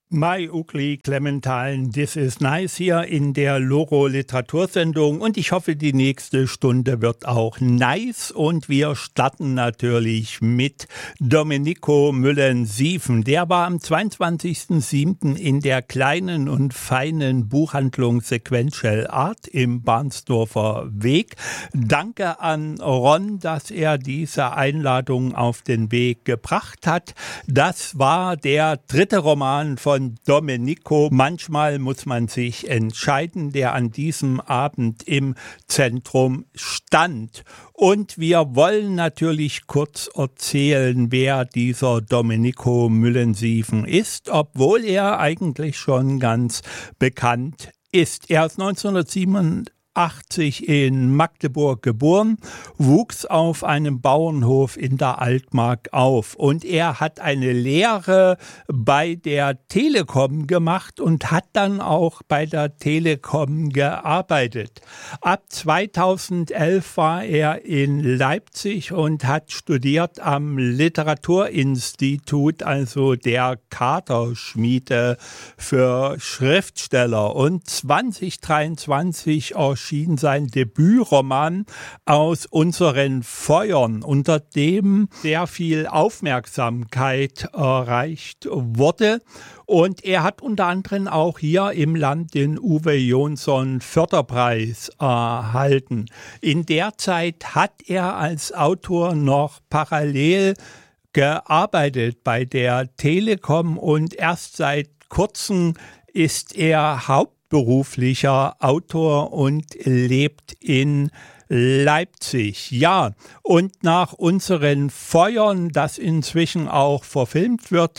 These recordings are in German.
My Ugly Clementine, this is nice hier in der Loro Literatursendung und ich hoffe, die nächste Stunde wird auch nice und wir starten natürlich mit Domenico Müllensief. Der war am 22.07. in der kleinen und feinen Buchhandlung Sequential Art im Barnsdorfer Weg. Danke an Ron, dass er diese Einladung auf den Weg gebracht hat. Das war der dritte Roman von Domenico. Manchmal muss man sich entscheiden, der an diesem Abend im Zentrum stand. Und wir wollen natürlich kurz erzählen, wer dieser Domenico Müllensief ist, obwohl er eigentlich schon ganz bekannt ist. Er ist 1987 in Magdeburg geboren, wuchs auf einem Bauernhof in der Altmark auf und er hat eine Lehre bei der Telekom gemacht und hat dann auch bei der Telekom gearbeitet. Ab 2011 war er in Leipzig und hat studiert am Literaturinstitut, also der Kaderschmiede für Schriftsteller, und 2023 erschien sein Debütroman Aus unseren Feuern, unter dem sehr viel Aufmerksamkeit erreicht wurde. Und er hat unter anderem auch hier im Land den Uwe Jonsson Förderpreis erhalten. In der Zeit hat er als Autor noch parallel gearbeitet bei der Telekom und erst seit kurzem ist er hauptberuflicher Autor und lebt in Leipzig. Ja, und nach unseren Feuern, das inzwischen auch verfilmt wird,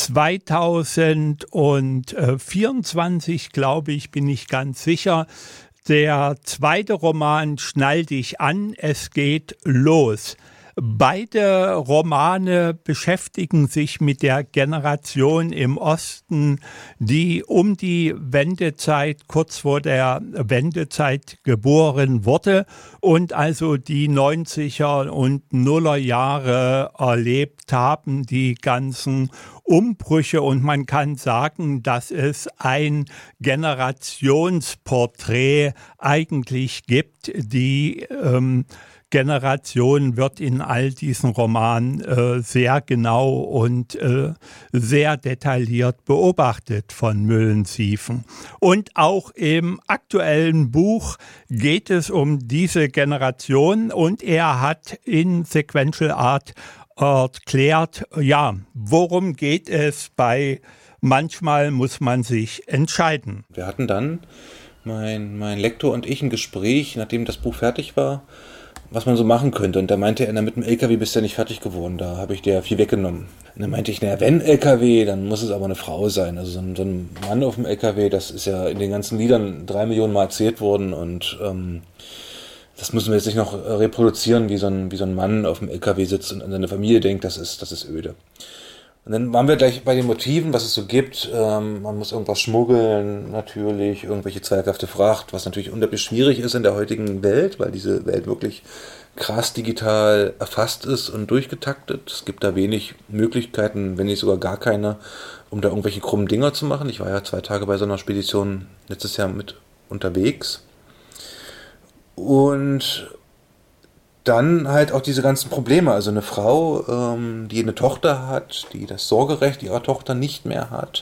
2024, glaube ich, bin ich ganz sicher, der zweite Roman Schnall dich an, es geht los. Beide Romane beschäftigen sich mit der Generation im Osten, die um die Wendezeit, kurz vor der Wendezeit geboren wurde und also die 90er und Nuller Jahre erlebt haben, die ganzen Umbrüche, und man kann sagen, dass es ein Generationsporträt eigentlich gibt. Die Generation wird in all diesen Romanen sehr genau und sehr detailliert beobachtet von Müllensief. Und auch im aktuellen Buch geht es um diese Generation und er hat in Sequential Art erklärt, ja, worum geht es bei Manchmal muss man sich entscheiden. Wir hatten dann, mein Lektor und ich, ein Gespräch, nachdem das Buch fertig war, was man so machen könnte. Und da meinte er, mit dem LKW bist du ja nicht fertig geworden, da habe ich dir viel weggenommen. Und dann meinte ich, naja, wenn LKW, dann muss es aber eine Frau sein. Also so ein Mann auf dem LKW, das ist ja in den ganzen Liedern 3 Millionen Mal erzählt worden und das müssen wir jetzt nicht noch reproduzieren, wie so ein Mann auf dem LKW sitzt und an seine Familie denkt, das ist öde. Und dann waren wir gleich bei den Motiven, was es so gibt. Man muss irgendwas schmuggeln, natürlich, irgendwelche zweifelhafte Fracht, was natürlich unglaublich schwierig ist in der heutigen Welt, weil diese Welt wirklich krass digital erfasst ist und durchgetaktet. Es gibt da wenig Möglichkeiten, wenn nicht sogar gar keine, um da irgendwelche krummen Dinger zu machen. Ich war ja 2 Tage bei so einer Spedition letztes Jahr mit unterwegs. Und dann halt auch diese ganzen Probleme, also eine Frau, die eine Tochter hat, die das Sorgerecht ihrer Tochter nicht mehr hat.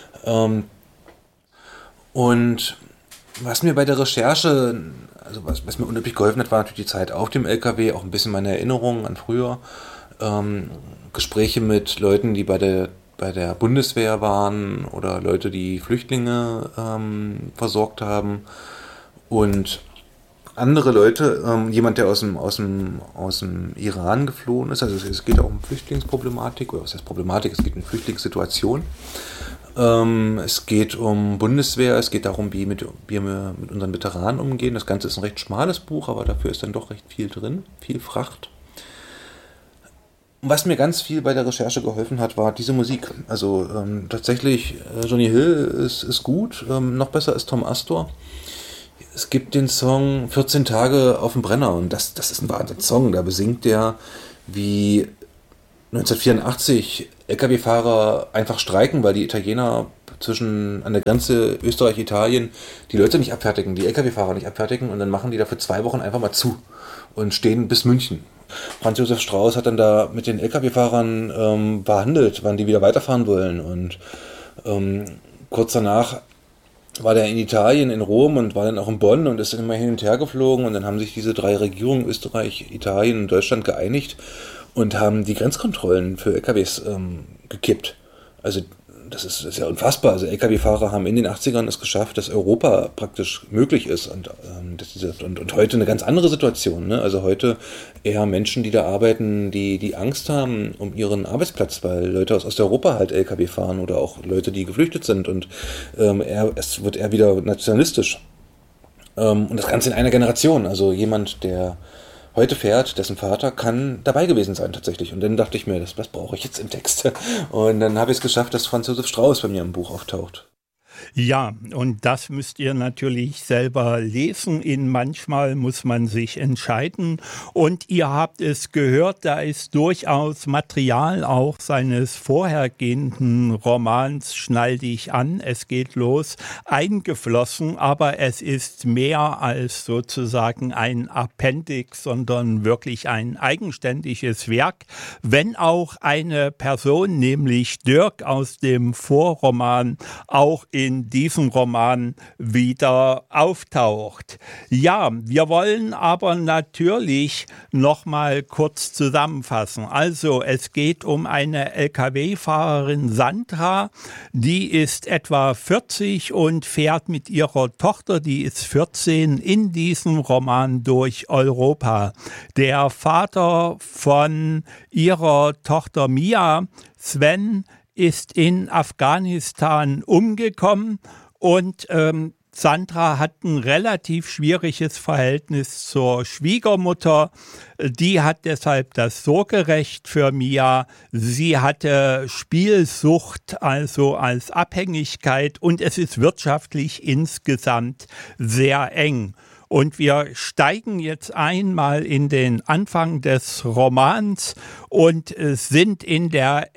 Und was mir bei der Recherche, also was mir unheimlich geholfen hat, war natürlich die Zeit auf dem LKW, auch ein bisschen meine Erinnerungen an früher, Gespräche mit Leuten, die bei der Bundeswehr waren oder Leute, die Flüchtlinge versorgt haben und andere Leute, jemand, der aus dem Iran geflohen ist, also es geht auch um Flüchtlingsproblematik, oder was heißt Problematik, es geht um Flüchtlingssituation. Es geht um Bundeswehr, es geht darum, wie wir mit unseren Veteranen umgehen. Das Ganze ist ein recht schmales Buch, aber dafür ist dann doch recht viel drin, viel Fracht. Was mir ganz viel bei der Recherche geholfen hat, war diese Musik. Also tatsächlich, Johnny Hill ist gut, noch besser ist Tom Astor. Es gibt den Song 14 Tage auf dem Brenner und das ist ein Wahnsinns-Song. Da besingt der, wie 1984 LKW-Fahrer einfach streiken, weil die Italiener an der Grenze Österreich-Italien die Leute nicht abfertigen, die Lkw-Fahrer nicht abfertigen und dann machen die da für 2 Wochen einfach mal zu und stehen bis München. Franz Josef Strauß hat dann da mit den Lkw-Fahrern verhandelt, wann die wieder weiterfahren wollen und kurz danach war der in Italien, in Rom und war dann auch in Bonn und ist dann immer hin und her geflogen und dann haben sich diese 3 Regierungen, Österreich, Italien und Deutschland, geeinigt und haben die Grenzkontrollen für LKWs gekippt. Also das ist ja unfassbar. Also Lkw-Fahrer haben in den 80ern es geschafft, dass Europa praktisch möglich ist und heute eine ganz andere Situation. Ne? Also heute eher Menschen, die da arbeiten, die Angst haben um ihren Arbeitsplatz, weil Leute aus Osteuropa halt Lkw fahren oder auch Leute, die geflüchtet sind und es wird eher wieder nationalistisch. Und das Ganze in einer Generation. Also jemand, der heute fährt, dessen Vater kann dabei gewesen sein tatsächlich. Und dann dachte ich mir, das brauche ich jetzt im Text. Und dann habe ich es geschafft, dass Franz Josef Strauß bei mir im Buch auftaucht. Ja, und das müsst ihr natürlich selber lesen. Manchmal muss man sich entscheiden. Und ihr habt es gehört, da ist durchaus Material auch seines vorhergehenden Romans Schnall dich an, es geht los, eingeflossen. Aber es ist mehr als sozusagen ein Appendix, sondern wirklich ein eigenständiges Werk. Wenn auch eine Person, nämlich Dirk aus dem Vorroman, auch in diesem Roman wieder auftaucht. Ja, wir wollen aber natürlich noch mal kurz zusammenfassen. Also es geht um eine Lkw-Fahrerin Sandra, die ist etwa 40 und fährt mit ihrer Tochter, die ist 14, in diesem Roman durch Europa. Der Vater von ihrer Tochter Mia, Sven, ist in Afghanistan umgekommen und Sandra hat ein relativ schwieriges Verhältnis zur Schwiegermutter. Die hat deshalb das Sorgerecht für Mia. Sie hatte Spielsucht, also als Abhängigkeit, und es ist wirtschaftlich insgesamt sehr eng. Und wir steigen jetzt einmal in den Anfang des Romans und sind in der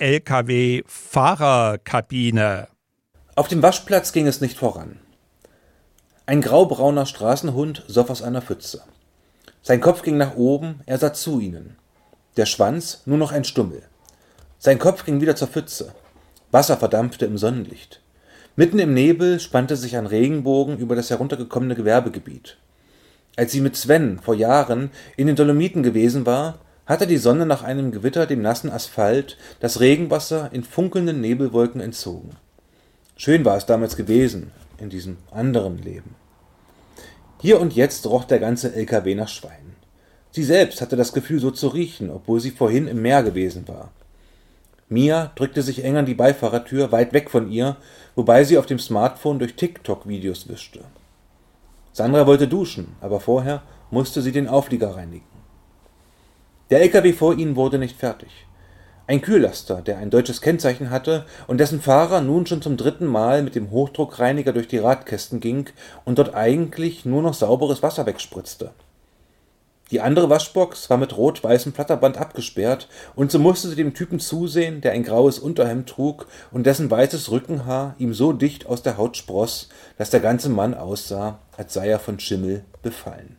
Lkw-Fahrerkabine. Auf dem Waschplatz ging es nicht voran. Ein graubrauner Straßenhund soff aus einer Pfütze. Sein Kopf ging nach oben, er sah zu ihnen. Der Schwanz nur noch ein Stummel. Sein Kopf ging wieder zur Pfütze. Wasser verdampfte im Sonnenlicht. Mitten im Nebel spannte sich ein Regenbogen über das heruntergekommene Gewerbegebiet. Als sie mit Sven vor Jahren in den Dolomiten gewesen war, hatte die Sonne nach einem Gewitter dem nassen Asphalt das Regenwasser in funkelnden Nebelwolken entzogen. Schön war es damals gewesen, in diesem anderen Leben. Hier und jetzt roch der ganze LKW nach Schwein. Sie selbst hatte das Gefühl, so zu riechen, obwohl sie vorhin im Meer gewesen war. Mia drückte sich eng an die Beifahrertür, weit weg von ihr, wobei sie auf dem Smartphone durch TikTok-Videos wischte. Sandra wollte duschen, aber vorher musste sie den Auflieger reinigen. Der LKW vor ihnen wurde nicht fertig. Ein Kühllaster, der ein deutsches Kennzeichen hatte und dessen Fahrer nun schon zum 3. Mal mit dem Hochdruckreiniger durch die Radkästen ging und dort eigentlich nur noch sauberes Wasser wegspritzte. Die andere Waschbox war mit rot-weißem Flatterband abgesperrt und so musste sie dem Typen zusehen, der ein graues Unterhemd trug und dessen weißes Rückenhaar ihm so dicht aus der Haut spross, dass der ganze Mann aussah, als sei er von Schimmel befallen.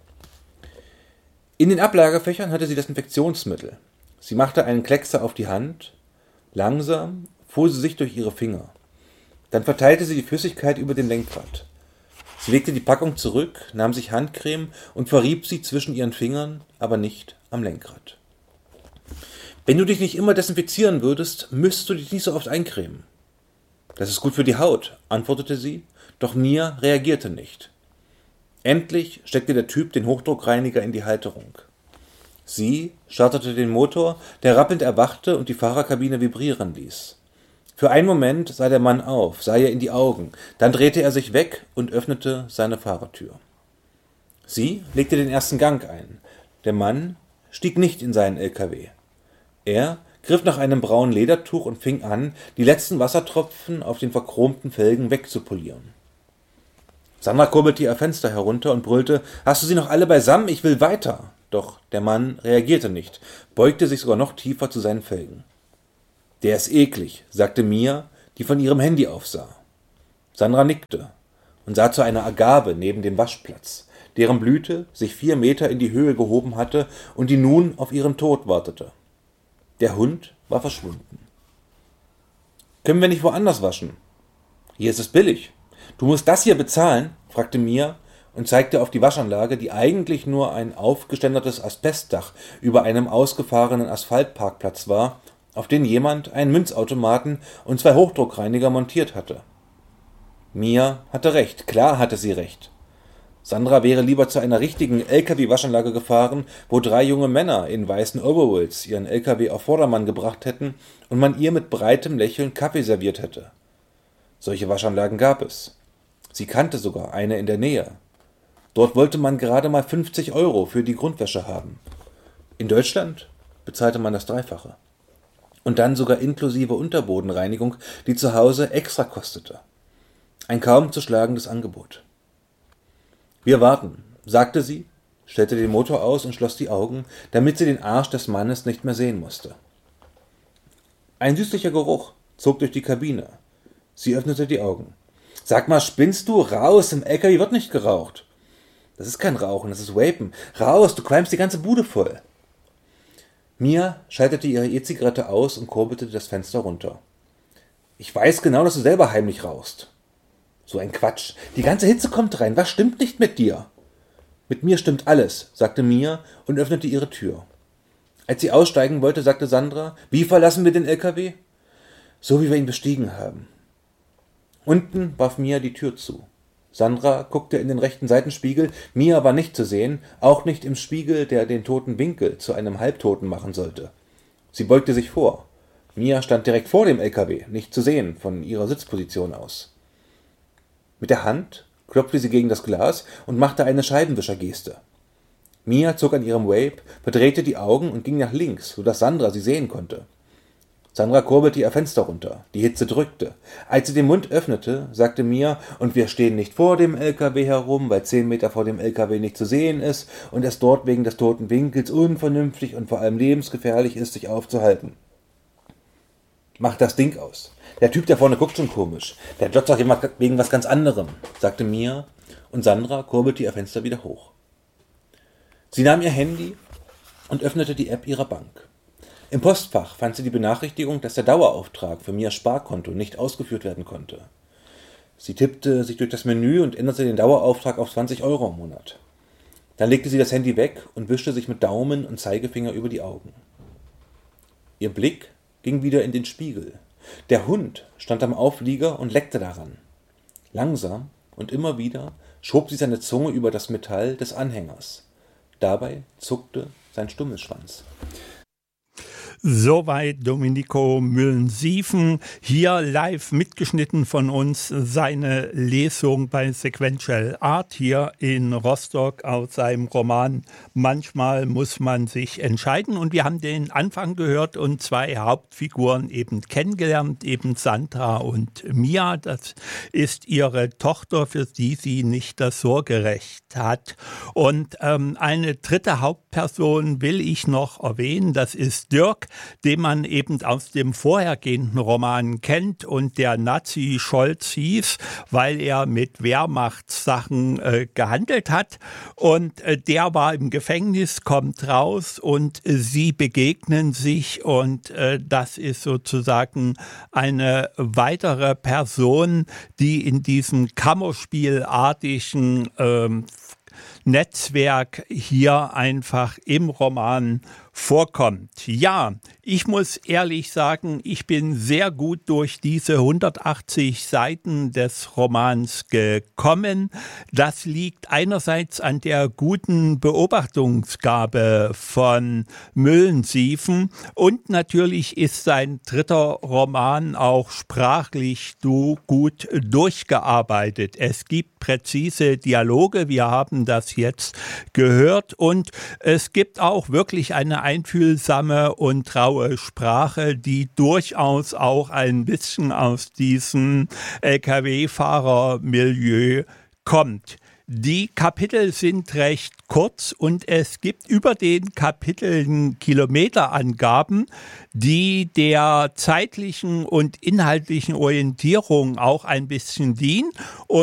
In den Ablagefächern hatte sie Desinfektionsmittel. Sie machte einen Kleckser auf die Hand. Langsam fuhr sie sich durch ihre Finger. Dann verteilte sie die Flüssigkeit über dem Lenkrad. Sie legte die Packung zurück, nahm sich Handcreme und verrieb sie zwischen ihren Fingern, aber nicht am Lenkrad. Wenn du dich nicht immer desinfizieren würdest, müsstest du dich nicht so oft eincremen. Das ist gut für die Haut, antwortete sie, doch Mia reagierte nicht. Endlich steckte der Typ den Hochdruckreiniger in die Halterung. Sie startete den Motor, der rappelnd erwachte und die Fahrerkabine vibrieren ließ. Für einen Moment sah der Mann auf, sah ihr in die Augen, dann drehte er sich weg und öffnete seine Fahrertür. Sie legte den ersten Gang ein. Der Mann stieg nicht in seinen LKW. Er griff nach einem braunen Ledertuch und fing an, die letzten Wassertropfen auf den verchromten Felgen wegzupolieren. Sandra kurbelte ihr Fenster herunter und brüllte: »Hast du sie noch alle beisammen? Ich will weiter!« Doch der Mann reagierte nicht, beugte sich sogar noch tiefer zu seinen Felgen. »Der ist eklig«, sagte Mia, die von ihrem Handy aufsah. Sandra nickte und sah zu einer Agave neben dem Waschplatz, deren Blüte sich 4 Meter in die Höhe gehoben hatte und die nun auf ihren Tod wartete. Der Hund war verschwunden. »Können wir nicht woanders waschen?« »Hier ist es billig. Du musst das hier bezahlen«, fragte Mia und zeigte auf die Waschanlage, die eigentlich nur ein aufgeständertes Asbestdach über einem ausgefahrenen Asphaltparkplatz war, auf den jemand einen Münzautomaten und 2 Hochdruckreiniger montiert hatte. Mia hatte recht, klar hatte sie recht. Sandra wäre lieber zu einer richtigen LKW-Waschanlage gefahren, wo 3 junge Männer in weißen Overalls ihren LKW auf Vordermann gebracht hätten und man ihr mit breitem Lächeln Kaffee serviert hätte. Solche Waschanlagen gab es. Sie kannte sogar eine in der Nähe. Dort wollte man gerade mal 50 € für die Grundwäsche haben. In Deutschland bezahlte man das Dreifache. Und dann sogar inklusive Unterbodenreinigung, die zu Hause extra kostete. Ein kaum zu schlagendes Angebot. »Wir warten«, sagte sie, stellte den Motor aus und schloss die Augen, damit sie den Arsch des Mannes nicht mehr sehen musste. Ein süßlicher Geruch zog durch die Kabine. Sie öffnete die Augen. »Sag mal, spinnst du? Raus, im LKW wird nicht geraucht.« »Das ist kein Rauchen, das ist Vapen. Raus, du qualmst die ganze Bude voll.« Mia schaltete ihre E-Zigarette aus und kurbelte das Fenster runter. »Ich weiß genau, dass du selber heimlich rauchst.« »So ein Quatsch. Die ganze Hitze kommt rein. Was stimmt nicht mit dir?« »Mit mir stimmt alles«, sagte Mia und öffnete ihre Tür. Als sie aussteigen wollte, sagte Sandra, »Wie verlassen wir den LKW?« »So, wie wir ihn bestiegen haben.« Unten warf Mia die Tür zu. Sandra guckte in den rechten Seitenspiegel. Mia war nicht zu sehen, auch nicht im Spiegel, der den toten Winkel zu einem Halbtoten machen sollte. Sie beugte sich vor. Mia stand direkt vor dem LKW, nicht zu sehen von ihrer Sitzposition aus. Mit der Hand klopfte sie gegen das Glas und machte eine Scheibenwischergeste. Mia zog an ihrem Vape, verdrehte die Augen und ging nach links, sodass Sandra sie sehen konnte. Sandra kurbelte ihr Fenster runter. Die Hitze drückte. Als sie den Mund öffnete, sagte Mia, und wir stehen nicht vor dem LKW herum, weil 10 Meter vor dem LKW nicht zu sehen ist und es dort wegen des toten Winkels unvernünftig und vor allem lebensgefährlich ist, sich aufzuhalten. Mach das Ding aus. Der Typ da vorne guckt schon komisch. Der jotzt doch wegen was ganz anderem, sagte Mia, und Sandra kurbelte ihr Fenster wieder hoch. Sie nahm ihr Handy und öffnete die App ihrer Bank. Im Postfach fand sie die Benachrichtigung, dass der Dauerauftrag für Mias Sparkonto nicht ausgeführt werden konnte. Sie tippte sich durch das Menü und änderte den Dauerauftrag auf 20 € im Monat. Dann legte sie das Handy weg und wischte sich mit Daumen und Zeigefinger über die Augen. Ihr Blick ging wieder in den Spiegel. Der Hund stand am Auflieger und leckte daran. Langsam und immer wieder schob sie seine Zunge über das Metall des Anhängers. Dabei zuckte sein Stummelschwanz. Soweit Domenico Müllensiefen, hier live mitgeschnitten von uns, seine Lesung bei Sequential Art hier in Rostock aus seinem Roman Manchmal muss man sich entscheiden. Und wir haben den Anfang gehört und 2 Hauptfiguren eben kennengelernt, eben Sandra und Mia. Das ist ihre Tochter, für die sie nicht das Sorgerecht hat. Und eine dritte Hauptperson will ich noch erwähnen, das ist Dirk, den man eben aus dem vorhergehenden Roman kennt und der Nazi Scholz hieß, weil er mit Wehrmachtssachen gehandelt hat. Und der war im Gefängnis, kommt raus und sie begegnen sich und das ist sozusagen eine weitere Person, die in diesem Kammerspielartigen Netzwerk hier einfach im Roman vorkommt. Ja, ich muss ehrlich sagen, ich bin sehr gut durch diese 180 Seiten des Romans gekommen. Das liegt einerseits an der guten Beobachtungsgabe von Müllensiefen und natürlich ist sein dritter Roman auch sprachlich gut durchgearbeitet. Es gibt präzise Dialoge, wir haben das jetzt gehört und es gibt auch wirklich eine einfühlsame und raue Sprache, die durchaus auch ein bisschen aus diesem LKW-Fahrer-Milieu kommt. Die Kapitel sind recht kurz und es gibt über den Kapiteln Kilometerangaben, die der zeitlichen und inhaltlichen Orientierung auch ein bisschen dienen. Und